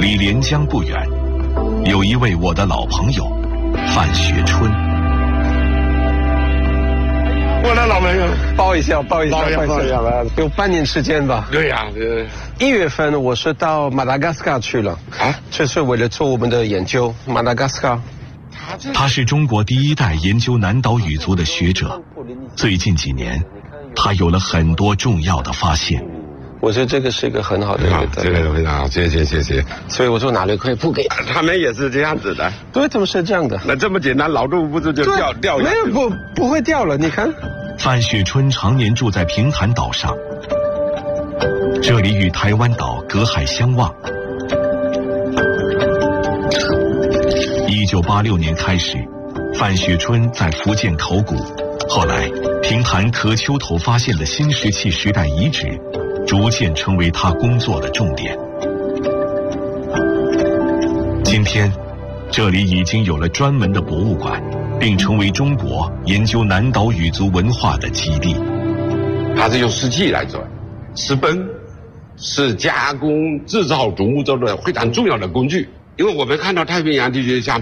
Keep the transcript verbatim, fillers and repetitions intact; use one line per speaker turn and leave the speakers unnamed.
离连江不远，有一位我的老朋友范学春。
我的老朋友，
抱一下，抱一下，
抱一下吧。
有半年时间吧。
对呀、啊，
一月份我是到马达加斯加去了啊，这是为了做我们的研究。马达加斯加，
他是中国第一代研究南岛语族的学者。最近几年，他有了很多重要的发现。
我觉得这个是一个很好的一个，
这个非常好，谢谢谢谢。
所以我说哪里可以不给？
他们也是这样子的。
对，他们是这样的。
那这么简单，老杜不是就掉掉下去？
没有，不不会掉了。你看，
范雪春常年住在平潭岛上，这里与台湾岛隔海相望。一九八六年开始，范雪春在福建考古，后来平潭可丘头发现的新石器时代遗址，逐渐成为他工作的重点。今天，这里已经有了专门的博物馆，并成为中国研究南岛语族文化的基地。
它是用石器来做，石崩是加工制造竹木做的非常重要的工具。因为我们看到太平洋地区像